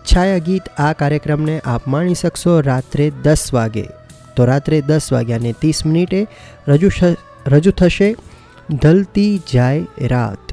છાયા ગીત આ કાર્યક્રમને આપ માણી શકશો રાત્રે 10 વાગે. તો રાત્રે 10 વાગ્યાને 30 મિનિટે રજૂ થશે ઢલતી જાય રાત.